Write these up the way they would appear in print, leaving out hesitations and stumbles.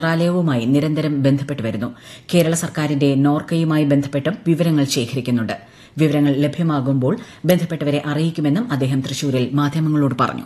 മന്ത്രാലയവുമായി നിരന്തരം ബന്ധപ്പെട്ട് വരുന്നു. കേരള സർക്കാരിന്റെ നോർക്കയുമായി ബന്ധപ്പെട്ടും വിവരങ്ങൾ ശേഖരിക്കുന്നുണ്ട്. വിവരങ്ങൾ ലഭ്യമാകുമ്പോൾ ബന്ധപ്പെട്ടവരെ അറിയിക്കുമെന്നും അദ്ദേഹം തൃശൂരിൽ മാധ്യമങ്ങളോട് പറഞ്ഞു.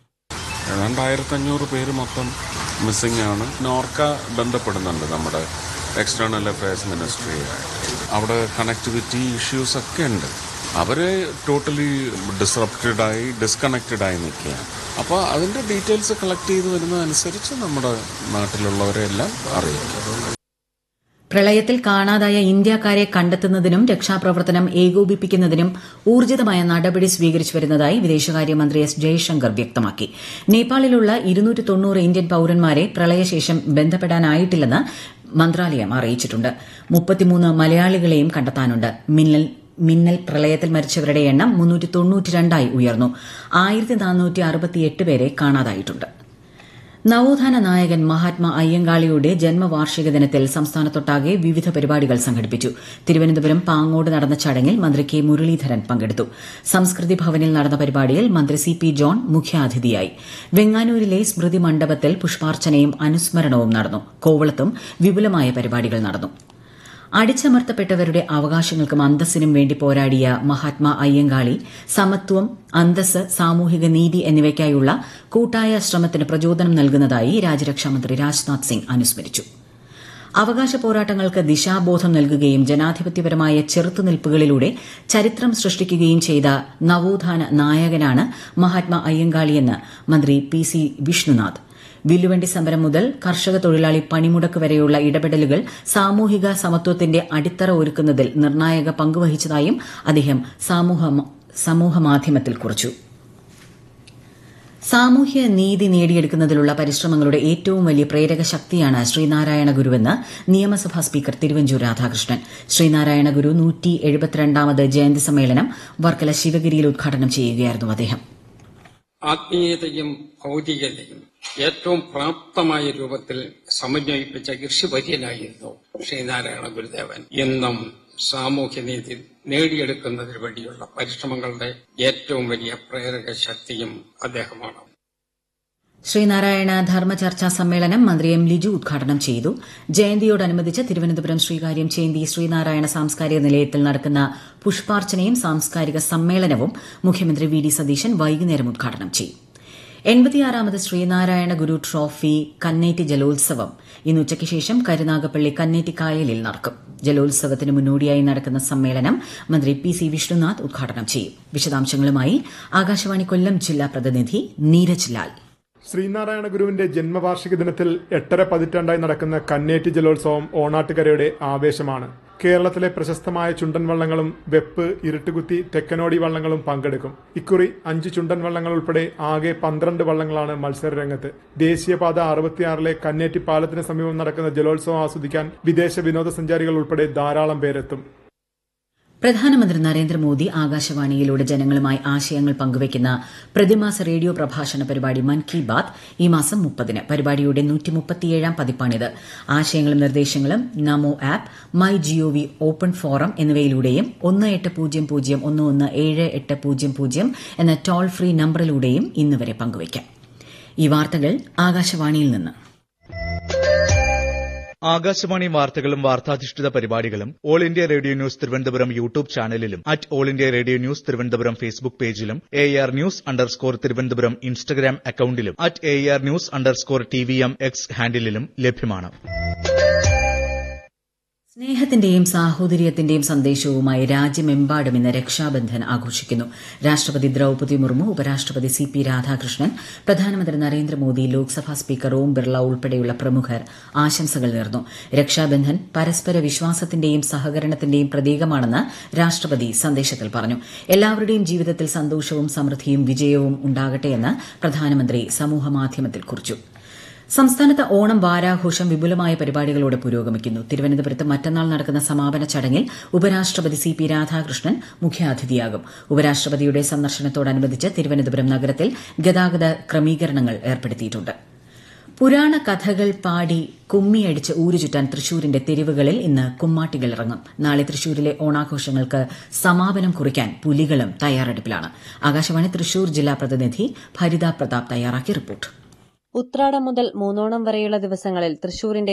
1500 പേര് മൊത്തം മിസ്സിംഗ് ആണ്. നോർക്ക ബന്ധപ്പെടുന്നുണ്ട് നമ്മുടെ എക്സ്റ്റേണൽ അഫയേഴ്സ് മിനിസ്ട്രി. അവിടെ കണക്ടിവിറ്റി ഇഷ്യൂസ് ഒക്കെ ഉണ്ട്. അവര് ടോട്ടലി ഡിസ്കണക്റ്റഡായി നിൽക്കുകയാണ്. അപ്പോൾ അതിന്റെ ഡീറ്റെയിൽസ് കളക്ട് ചെയ്ത് വരുന്നതനുസരിച്ച് നമ്മുടെ നാട്ടിലുള്ളവരെല്ലാം അറിയിക്കും. പ്രളയത്തിൽ കാണാതായ ഇന്ത്യക്കാരെ കണ്ടെത്തുന്നതിനും രക്ഷാപ്രവർത്തനം ഏകോപിപ്പിക്കുന്നതിനും ഊർജിതമായ നടപടി സ്വീകരിച്ചു വരുന്നതായി വിദേശകാര്യമന്ത്രി എസ് ജയശങ്കർ വ്യക്തമാക്കി. നേപ്പാളിലുള്ള 290 ഇന്ത്യൻ പൌരന്മാരെ പ്രളയശേഷം ബന്ധപ്പെടാനായിട്ടില്ലെന്ന് മന്ത്രാലയം അറിയിച്ചിട്ടുണ്ട്. 33 മലയാളികളെയും കണ്ടെത്താനുണ്ട്. മിന്നൽ പ്രളയത്തിൽ മരിച്ചവരുടെ എണ്ണം 392 ഉയർന്നു. 1468 പേരെ കാണാതായിട്ടുണ്ട്. നവോത്ഥാന നായകൻ മഹാത്മാ അയ്യങ്കാളിയുടെ ജന്മവാർഷിക ദിനത്തിൽ സംസ്ഥാനത്തൊട്ടാകെ വിവിധ പരിപാടികൾ സംഘടിപ്പിച്ചു. തിരുവനന്തപുരം പാങ്ങോട് നടന്ന ചടങ്ങിൽ മന്ത്രി കെ മുരളീധരൻ പങ്കെടുത്തു. സംസ്കൃതി ഭവനിൽ നടന്ന പരിപാടിയിൽ മന്ത്രി സി പി ജോൺ മുഖ്യാതിഥിയായി. വെങ്ങാനൂരിലെ സ്മൃതി മണ്ഡപത്തിൽ പുഷ്പാർച്ചനയും അനുസ്മരണവും നടന്നു. കോവളത്തും വിപുലമായ പരിപാടികൾ നടന്നു. അടിച്ചമർത്തപ്പെട്ടവരുടെ അവകാശങ്ങൾക്കും അന്തസ്സിനും വേണ്ടി പോരാടിയ മഹാത്മാ അയ്യങ്കാളി സമത്വം, അന്തസ്സ്, സാമൂഹിക നീതി എന്നിവയ്ക്കായുള്ള കൂട്ടായ ശ്രമത്തിന് പ്രചോദനം നൽകുന്നതായി രാജ്യരക്ഷാമന്ത്രി രാജ്നാഥ് സിംഗ് അനുസ്മരിച്ചു. അവകാശ പോരാട്ടങ്ങൾക്ക് ദിശാബോധം നൽകുകയും ജനാധിപത്യപരമായ ചെറുത്തുനിൽപ്പുകളിലൂടെ ചരിത്രം സൃഷ്ടിക്കുകയും ചെയ്ത നവോത്ഥാന നായകനാണ് മഹാത്മാ അയ്യങ്കാളിയെന്ന് മന്ത്രി പി സി വിഷ്ണുനാഥ്. വില്ലുവണ്ടി സമരം മുതൽ കർഷക തൊഴിലാളി പണിമുടക്ക് വരെയുള്ള ഇടപെടലുകൾ സാമൂഹിക സമത്വത്തിന്റെ അടിത്തറ ഒരുക്കുന്നതിൽ നിർണായക പങ്കുവഹിച്ചതായും അദ്ദേഹം സമൂഹമാധ്യമത്തിൽ കുറിച്ചു. സാമൂഹ്യ നീതി നേടിയെടുക്കുന്നതിലുള്ള പരിശ്രമങ്ങളുടെ ഏറ്റവും വലിയ പ്രേരക ശക്തിയാണ് ശ്രീനാരായണ ഗുരുവെന്ന് നിയമസഭാ സ്പീക്കർ തിരുവഞ്ചൂർ രാധാകൃഷ്ണൻ. ശ്രീനാരായണ ഗുരു 172ാമത് ജയന്തി സമ്മേളനം വർക്കല ശിവഗിരിയിൽ ഉദ്ഘാടനം ചെയ്യുകയായിരുന്നു അദ്ദേഹം. ആത്മീയതയും ഭൌതികതയും ഏറ്റവും പ്രാപ്തമായ രൂപത്തിൽ സമന്വയിപ്പിച്ച ഋഷിവര്യനായിരുന്നു ശ്രീനാരായണ ഗുരുദേവൻ. എന്നും സാമൂഹ്യനീതി നേടിയെടുക്കുന്നതിന് വേണ്ടിയുള്ള പരിശ്രമങ്ങളുടെ ഏറ്റവും വലിയ പ്രേരക ശക്തിയും അദ്ദേഹമാണ്. ശ്രീനാരായണ ധർമ്മചർച്ചാ സമ്മേളനം മന്ത്രി എം ലിജു ഉദ്ഘാടനം ചെയ്തു. ജയന്തിയോടനുബന്ധിച്ച് തിരുവനന്തപുരം ശ്രീകാര്യം ചേന്തി ശ്രീനാരായണ സാംസ്കാരിക നിലയത്തിൽ നടക്കുന്ന പുഷ്പാർച്ചനയും സാംസ്കാരിക സമ്മേളനവും മുഖ്യമന്ത്രി വി ഡി സതീശൻ വൈകുന്നേരം ഉദ്ഘാടനം ചെയ്യും. 86ാമത് ശ്രീനാരായണ ഗുരു ട്രോഫി കന്നേറ്റി ജലോത്സവം ഇന്ന് ഉച്ചയ്ക്ക് ശേഷം കരുനാഗപ്പള്ളി കന്നേറ്റി കായലിൽ നടക്കും. ജലോത്സവത്തിന് മുന്നോടിയായി നടക്കുന്ന സമ്മേളനം മന്ത്രി പി സി വിഷ്ണുനാഥ് ഉദ്ഘാടനം ചെയ്യും. വിശദാംശങ്ങളുമായി ആകാശവാണി കൊല്ലം ജില്ലാ പ്രതിനിധി നീരജ് ലാൽ. ശ്രീനാരായണ ഗുരുവിന്റെ ജന്മവാർഷിക ദിനത്തിൽ 8.5 പതിറ്റാണ്ടായി നടക്കുന്ന കന്നേറ്റി ജലോത്സവം ഓണാട്ടുകരയുടെ ആവേശമാണ്. കേരളത്തിലെ പ്രശസ്തമായ ചുണ്ടൻ വള്ളങ്ങളും വെപ്പ്, ഇരുട്ടുകുത്തി, തെക്കനോടി വള്ളങ്ങളും പങ്കെടുക്കും. ഇക്കുറി 5 ചുണ്ടൻ വള്ളങ്ങൾ ഉൾപ്പെടെ ആകെ 12 വള്ളങ്ങളാണ് മത്സരരംഗത്ത്. ദേശീയപാത 66 കന്നേറ്റി പാലത്തിന് സമീപം നടക്കുന്ന ജലോത്സവം ആസ്വദിക്കാൻ വിദേശ വിനോദസഞ്ചാരികൾ ഉൾപ്പെടെ ധാരാളം പേരെത്തും. പ്രധാനമന്ത്രി നരേന്ദ്രമോദി ആകാശവാണിയിലൂടെ ജനങ്ങളുമായി ആശയങ്ങൾ പങ്കുവയ്ക്കുന്ന പ്രതിമാസ റേഡിയോ പ്രഭാഷണ പരിപാടി മൻ കി ബാത് ഈ മാസം 30-ന്. പരിപാടിയുടെ 137ാം പതിപ്പാണിത്. ആശയങ്ങളും നിർദ്ദേശങ്ങളും നമോ app, my G O V open forum എന്നിവയിലൂടെയും 1800117800 എന്ന ടോൾ ഫ്രീ നമ്പറിലൂടെയും ഇന്നുവരെ പങ്കുവയ്ക്കാം. ഈ വാർത്തകൾ ആകാശവാണിയിൽ നിന്ന്. ആകാശവാണി വാർത്തകളും വാർത്താധിഷ്ഠിത പരിപാടികളും all India radio news Thiruvananthapuram YouTube ചാനലിലും all India radio news Thiruvananthapuram Facebook പേജിലും AR News_ തിരുവനന്തപുരം ഇൻസ്റ്റഗ്രാം അക്കൌണ്ടിലും AR News_TVM X ഹാൻഡിലും ലഭ്യമാണ്. സ്നേഹത്തിന്റെയും സാഹോദര്യത്തിന്റെയും സന്ദേശവുമായി രാജ്യമെമ്പാടും ഇന്ന് രക്ഷാബന്ധൻ ആഘോഷിക്കുന്നു. രാഷ്ട്രപതി ദ്രൌപദി മുർമു, ഉപരാഷ്ട്രപതി CP രാധാകൃഷ്ണൻ, പ്രധാനമന്ത്രി നരേന്ദ്രമോദി, ലോക്സഭാ സ്പീക്കർ ഓം ബിർള ഉൾപ്പെടെയുള്ള പ്രമുഖർ ആശംസകൾ നേർന്നു. രക്ഷാബന്ധൻ പരസ്പര വിശ്വാസത്തിന്റെയും സഹകരണത്തിന്റെയും പ്രതീകമാണെന്ന് രാഷ്ട്രപതി സന്ദേശത്തിൽ പറഞ്ഞു. എല്ലാവരുടെയും ജീവിതത്തിൽ സന്തോഷവും സമൃദ്ധിയും വിജയവും ഉണ്ടാകട്ടെയെന്ന് പ്രധാനമന്ത്രി സമൂഹമാധ്യമത്തിൽ കുറിച്ചു. സംസ്ഥാനത്ത് ഓണം വാരാഘോഷം വിപുലമായ പരിപാടികളോടെ പുരോഗമിക്കുന്നു. തിരുവനന്തപുരത്ത് മറ്റന്നാൾ നടക്കുന്ന സമാപന ചടങ്ങിൽ ഉപരാഷ്ട്രപതി CP രാധാകൃഷ്ണൻ മുഖ്യാതിഥിയാകും. ഉപരാഷ്ട്രപതിയുടെ സന്ദർശനത്തോടനുബന്ധിച്ച് തിരുവനന്തപുരം നഗരത്തിൽ ഗതാഗത ക്രമീകരണങ്ങൾ ഏർപ്പെടുത്തിയിട്ടുണ്ട്. പുരാണ കഥകൾ പാടി കുമ്മിയടിച്ച് ഊരുചുറ്റാൻ തൃശൂരിന്റെ തെരുവുകളിൽ ഇന്ന് കുമ്മാട്ടികൾ ഇറങ്ങും. നാളെ തൃശൂരിലെ ഓണാഘോഷങ്ങൾക്ക് സമാപനം കുറിക്കാൻ പുലികളും തയ്യാറെടുപ്പിലാണ്. ആകാശവാണി തൃശൂർ ജില്ലാ പ്രതിനിധി ഭരിത പ്രതാപ് തയ്യാറാക്കിയ റിപ്പോർട്ട്. ഉത്രാടം മുതൽ മൂന്നോണം വരെയുള്ള ദിവസങ്ങളിൽ തൃശൂരിന്റെ